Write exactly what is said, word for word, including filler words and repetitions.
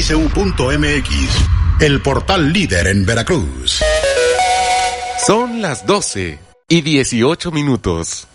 x e u punto m x, el portal líder en Veracruz. Son las doce y dieciocho minutos.